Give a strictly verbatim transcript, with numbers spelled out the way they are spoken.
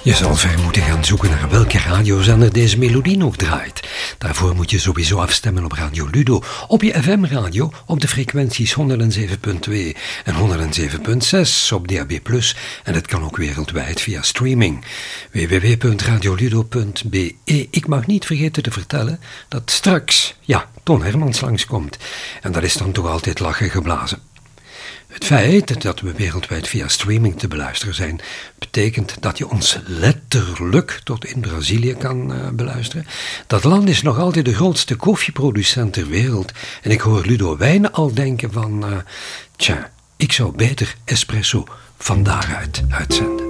Je zal ver moeten gaan zoeken naar welke radiozender deze melodie nog draait. Daarvoor moet je sowieso afstemmen op Radio Ludo, op je F M-radio, op de frequenties honderdzeven komma twee en honderdzeven komma zes op D A B plus, en het kan ook wereldwijd via streaming. w w w punt radioludo punt b e. Ik mag niet vergeten te vertellen dat straks, ja, Ton Hermans langskomt. En dat is dan toch altijd lachen geblazen. Het feit dat we wereldwijd via streaming te beluisteren zijn, betekent dat je ons letterlijk tot in Brazilië kan uh, beluisteren. Dat land is nog altijd de grootste koffieproducent ter wereld. En ik hoor Ludo Wijn al denken van, uh, tja, ik zou beter espresso van daaruit uitzenden.